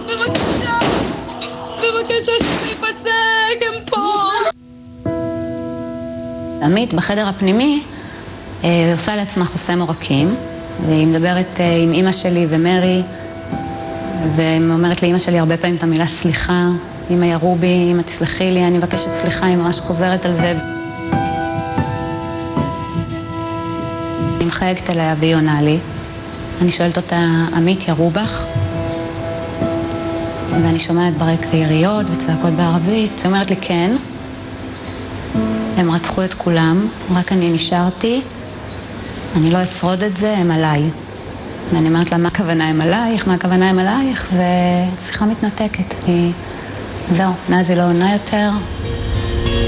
בבקשה, בבקשה שזה ייפסק, הם פה. עמית בחדר הפנימי עושה לעצמה חוסם עורקים, והיא מדברת עם אמא שלי ומרי, ואומרת לאמא שלי הרבה פעמים את המילה סליחה. אמא ירובי, אמא תסלחי לי, אני מבקשת סליחה, היא ממש חוזרת על זה. אני מחייגת אליה והיא עונה לי. אני שואלת אותה, עמית ירובך? ואני שומעת ברקע יריות וצעקות בערבית. היא אומרת לי, כן. הם רצחו את כולם, רק אני נשארתי. אני לא אשרוד את זה, הם עליי. ואני אומרת לה, מה הכוונה הם עלייך? מה הכוונה הם עלייך? ושיחה מתנתקת. זהו, מאז היא לא עונה יותר.